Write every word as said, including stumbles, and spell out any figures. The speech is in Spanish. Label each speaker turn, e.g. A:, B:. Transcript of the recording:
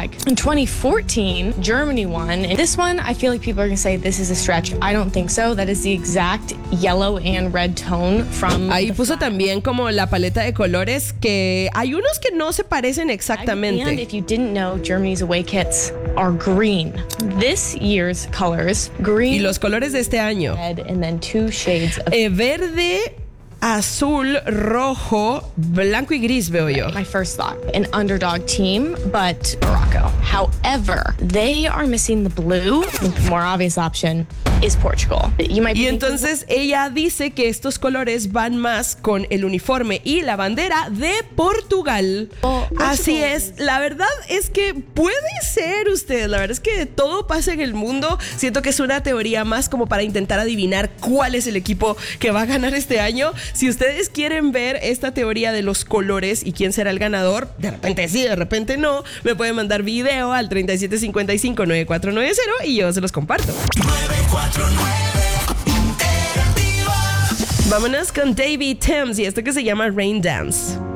A: flag. In twenty fourteen, Germany won. And this one, I feel like people are going to say this is a stretch. I don't think so. That is the exact yellow and red tone from
B: Ahí puso también como la paleta de colores, que hay unos que no se parecen exactamente.
A: And if you didn't know, Germany's away kits are green. This year's colors, green,
B: y los colores de este año,
A: red, and then two shades of
B: eh, verde, azul, rojo, blanco y gris, veo yo.
A: my first thought, an underdog team, but Morocco. However, they are missing the blue. The more obvious option is Portugal. You might be
B: Y
A: thinking,
B: entonces ella dice que estos colores van más con el uniforme y la bandera de Portugal.
A: Oh,
B: Así
A: Portugal.
B: es, la verdad es que puede ser usted, la verdad es que todo pasa en el mundo. Siento que es una teoría más como para intentar adivinar cuál es el equipo que va a ganar este año. Si ustedes quieren ver esta teoría de los colores y quién será el ganador, de repente sí, de repente no, me pueden mandar video al treinta y siete cincuenta y cinco, noventa y cuatro noventa y yo se los comparto.
C: nueve cuatro nueve Interactiva.
B: Vámonos con David Thames y esto que se llama Rain Dance.